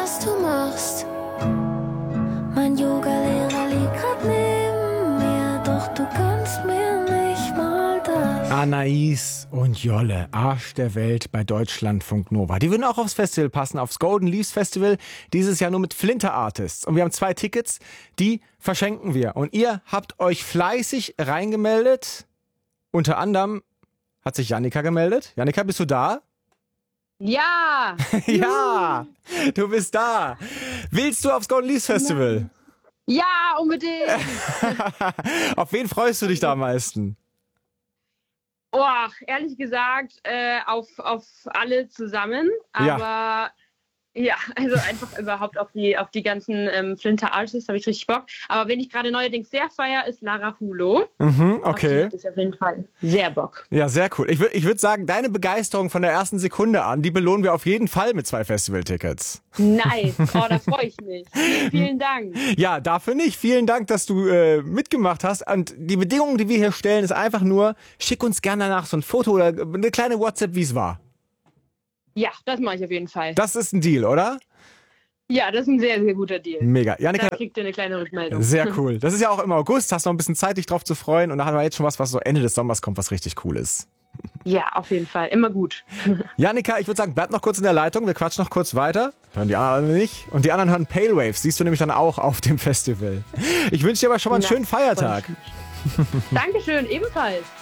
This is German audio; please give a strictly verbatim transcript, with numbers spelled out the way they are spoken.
was du machst. Mein Yoga-Lehrer liegt grad neben mir, doch du kannst mir nicht mal das. Anais und Jolle, Arsch der Welt bei Deutschlandfunk Nova. Die würden auch aufs Festival passen, aufs Golden Leaves Festival. Dieses Jahr nur mit Flinter Artists. Und wir haben zwei Tickets, die verschenken wir. Und ihr habt euch fleißig reingemeldet. Unter anderem hat sich Jannika gemeldet. Jannika, bist du da? Ja! Ja, du bist da. Willst du aufs Golden Leaves Festival? Ja, unbedingt! Auf wen freust du dich da am meisten? Oh, ehrlich gesagt, äh, auf, auf alle zusammen. Ja. Aber ja, also einfach überhaupt auf die, auf die ganzen ähm, Flinter Artists habe ich richtig Bock. Aber wen ich gerade neuerdings sehr feier, ist Lara Hulo. Mhm, Auf die okay. habe ich auf jeden Fall sehr Bock. Ja, sehr cool. Ich würde ich würd sagen, deine Begeisterung von der ersten Sekunde an, die belohnen wir auf jeden Fall mit zwei Festivaltickets. Nice. Oh, da freue ich mich. Vielen, vielen Dank. Ja, dafür nicht. Vielen Dank, dass du äh, mitgemacht hast. Und die Bedingung, die wir hier stellen, ist einfach nur, schick uns gerne danach so ein Foto oder eine kleine WhatsApp, wie es war. Ja, das mache ich auf jeden Fall. Das ist ein Deal, oder? Ja, das ist ein sehr, sehr guter Deal. Mega. Jannika, Da kriegt ihr eine kleine Rückmeldung. sehr cool. Das ist ja auch im August, hast noch ein bisschen Zeit, dich drauf zu freuen. Und da haben wir jetzt schon was, was so Ende des Sommers kommt, was richtig cool ist. Ja, auf jeden Fall. Immer gut. Jannika, ich würde sagen, bleib noch kurz in der Leitung. Wir quatschen noch kurz weiter. Hören die anderen nicht. Und die anderen hören Pale Waves. Siehst du nämlich dann auch auf dem Festival. Ich wünsche dir aber schon mal einen Na, schönen Feiertag. Dankeschön, ebenfalls.